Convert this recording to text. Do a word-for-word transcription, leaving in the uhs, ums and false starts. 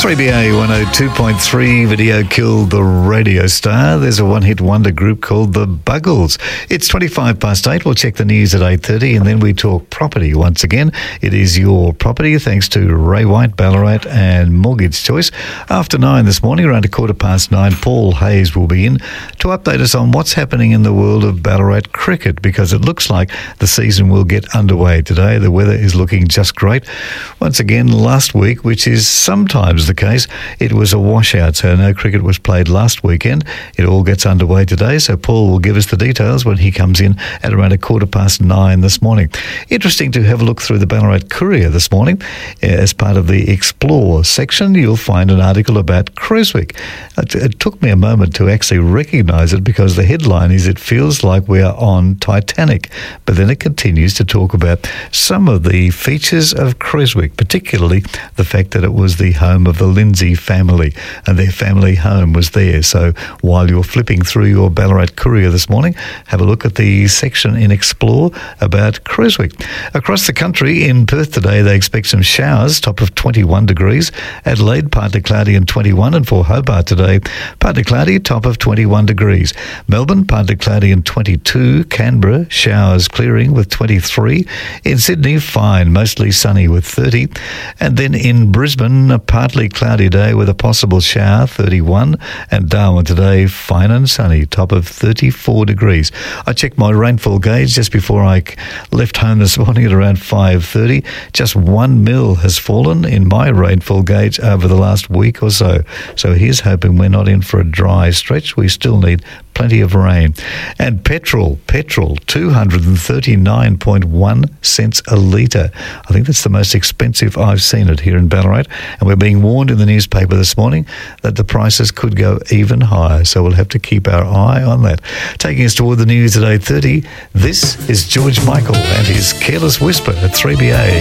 three B A one oh two point three, video killed the radio star. There's a one-hit wonder group called the Buggles. It's twenty-five past eight. We'll check the news at eight thirty and then we talk property once again. It is your property thanks to Ray White, Ballarat and Mortgage Choice. After nine this morning, around a quarter past nine, Paul Hayes will be in to update us on what's happening in the world of Ballarat cricket, because it looks like the season will get underway today. The weather is looking just great. Once again, last week, which is sometimes the case, it was a washout, so no cricket was played last weekend. It all gets underway today, so Paul will give us the details when he comes in at around a quarter past nine this morning. Interesting to have a look through the Ballarat Courier this morning. As part of the Explore section, you'll find an article about Creswick. It, it took me a moment to actually recognise it, because the headline is "It feels like we are on Titanic," but then it continues to talk about some of the features of Creswick, particularly the fact that it was the home of the Lindsay family, and their family home was there. So while you're flipping through your Ballarat Courier this morning, have a look at the section in Explore about Creswick. Across the country, in Perth today, they expect some showers, top of twenty-one degrees. Adelaide, partly cloudy and twenty-one, and for Hobart today, partly cloudy, top of twenty-one degrees. Melbourne, partly cloudy and twenty-two. Canberra, showers clearing with twenty-three. In Sydney, fine, mostly sunny with thirty. And then in Brisbane, a partly cloudy day with a possible shower, thirty-one. And Darwin today, fine and sunny, top of thirty-four degrees. I checked my rainfall gauge just before I left home this morning at around five thirty. Just one mil has fallen in my rainfall gauge over the last week or so. So here's hoping we're not in for a dry stretch. We still need plenty of rain. And petrol, petrol, two hundred thirty-nine point one cents a litre. I think that's the most expensive I've seen it here in Ballarat. And we're being warned in the newspaper this morning that the prices could go even higher. So we'll have to keep our eye on that. Taking us toward the news at eight thirty, this is George Michael and his Careless Whisper at three B A.